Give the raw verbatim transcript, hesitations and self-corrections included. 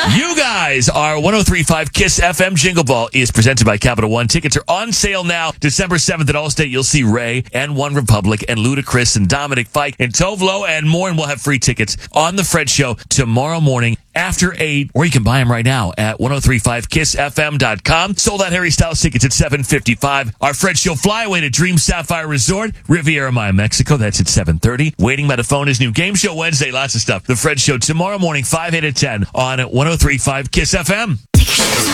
You guys are one oh three point five Kiss F M. Jingle Ball is presented by Capital One. Tickets are on sale now. December seventh at Allstate, you'll see Ray and One Republic and Ludacris and Dominic Fike and Tove Lo and more, and we'll have free tickets on The Fred Show tomorrow morning after eight, or you can buy them right now at ten thirty-five kiss f m dot com. Sold out Harry Styles tickets at seven fifty-five. Our Fred Show flyaway to Dream Sapphire Resort, Riviera Maya, Mexico. That's at seven thirty. Waiting by the phone is new Game Show Wednesday. Lots of stuff. The Fred Show tomorrow morning, five, eight, and ten on ten thirty-five Kiss F M.